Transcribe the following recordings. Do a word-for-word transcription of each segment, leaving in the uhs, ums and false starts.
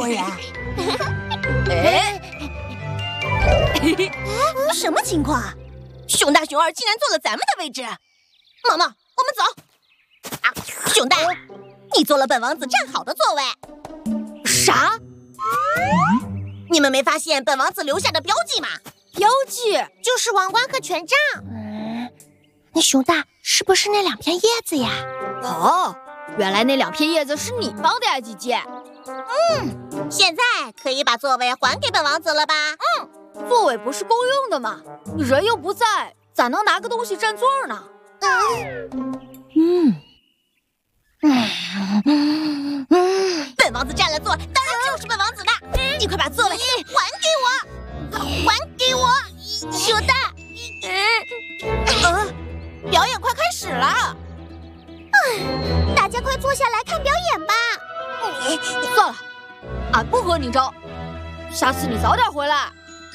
多人。 哎， 什么情况？ 熊大、熊二竟然坐了咱们的位置。毛毛，我们走。啊，熊大，你坐了本王子站好的座位。 啥？ 你们没发现本王子留下的标记吗？ 标记就是王冠和权杖。嗯，那熊大是不是那两片叶子呀？ 哦，原来那两片叶子是你放的呀，姐姐。 嗯，现在可以把座位还给本王子了吧？ 嗯，座位不是公用的吗？你人又不在，咋能拿个东西占座呢？ 嗯，嗯嗯， 本王子占了座，当然就是本王子的。你快把座位还给我，还给我，熊大。呃，表演快开始了。 嗯，大家快坐下来看表演吧。 算了，俺不和你争，下次你早点回来。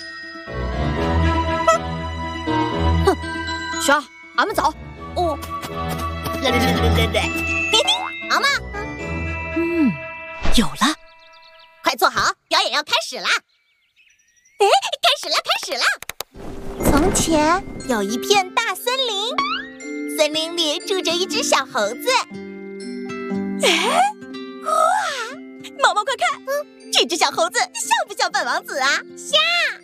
哼，行，俺们走。 哦，对对对对对，嘿嘿，好吗？ 嗯，有了， 快坐好，表演要开始啦！哎，开始了，开始了！从前有一片大森林，森林里住着一只小猴子。哎，哇！毛毛快看，嗯，这只小猴子像不像本王子啊？像！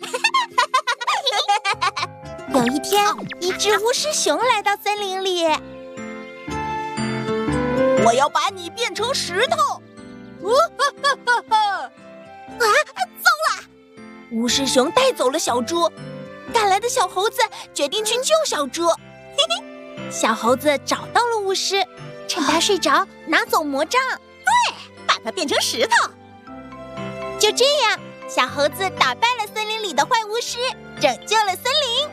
有一天，一只巫师熊来到森林里。我要把你变成石头！哦哈哈哈哈！啊，糟了！巫师熊带走了小猪，赶来的小猴子决定去救小猪。嘿嘿，小猴子找到了巫师，趁他睡着拿走魔杖，对，把它变成石头。就这样，小猴子打败了森林里的坏巫师，拯救了森林。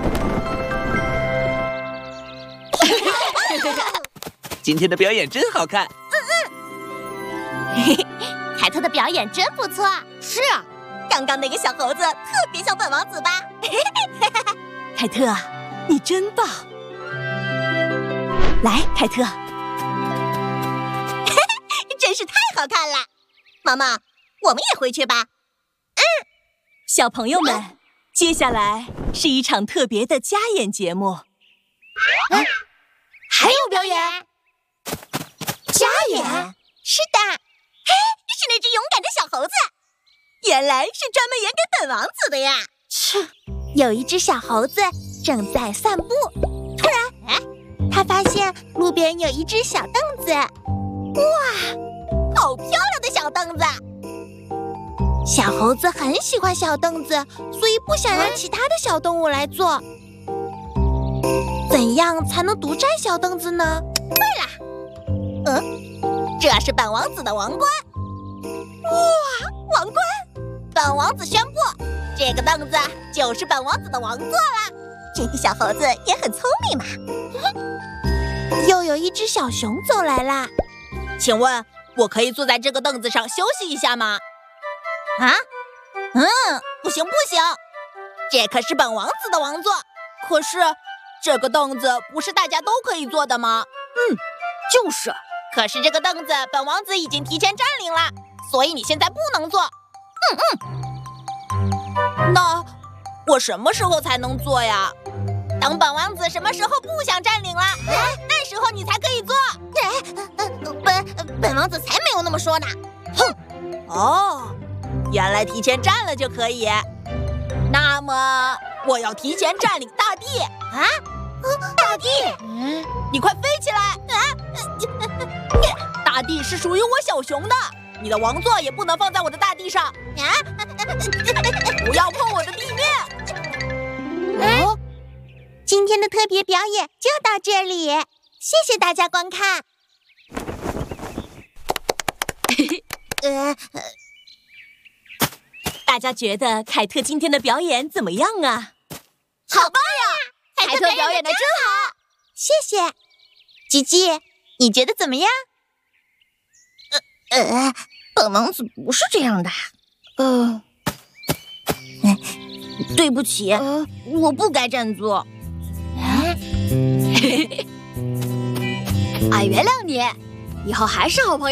今天的表演真好看。 嗯嗯，嘿嘿，凯特的表演真不错。 是啊， 刚刚那个小猴子特别像本王子吧？ 凯特，你真棒！来，凯特， 真是太好看了。妈妈，我们也回去吧。 嗯，小朋友们，嗯，接下来是一场特别的家演节目。 嗯，还有表演？家演？是的。嘿，是那只勇敢的小猴子，原来是专门演给本王子的呀。切，有一只小猴子正在散步，突然，哎，他发现路边有一只小凳子，哇，好漂亮的小凳子！小猴子很喜欢小凳子，所以不想让其他的小动物来坐。怎样才能独占小凳子呢？对了，嗯，这是本王子的王冠。哇，王冠！本王子宣布，这个凳子就是本王子的王座了。这个小猴子也很聪明嘛。又有一只小熊走来啦， 请问我可以坐在这个凳子上休息一下吗？ 啊？嗯，不行不行，这可是本王子的王座。 可是这个凳子不是大家都可以坐的吗？嗯，就是。 可是这个凳子本王子已经提前占领了，所以你现在不能坐。嗯嗯。那我什么时候才能坐呀？ 等本王子什么时候不想占领了，哎，那时候你才可以坐。哎，本本王子才没有那么说呢。 哼。哦，原来提前占了就可以。那么我要提前占领大地啊！大地， 嗯，你快飞起来啊！大地是属于我小熊的，你的王座也不能放在我的大地上啊！不要碰我的地面。 哦，今天的特别表演就到这里，谢谢大家观看。 呃，大家觉得凯特今天的表演怎么样啊？ 好棒呀！凯特表演的真好，谢谢。吉吉，你觉得怎么样？呃呃，本王子不是这样的。呃，对不起，呃、我不该占座。 啊，俺原谅你，以后还是好朋友。